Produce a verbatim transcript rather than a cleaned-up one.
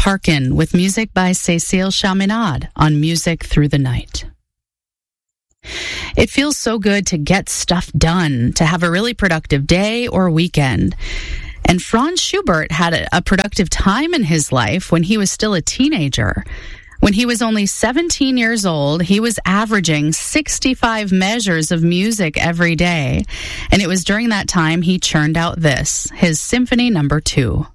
Parkin with music by Cécile Chaminade on Music Through the Night. It feels so good to get stuff done, to have a really productive day or weekend. And Franz Schubert had a, a productive time in his life when he was still a teenager. When he was only seventeen years old, he was averaging sixty-five measures of music every day. And it was during that time he churned out this, his Symphony Number Two.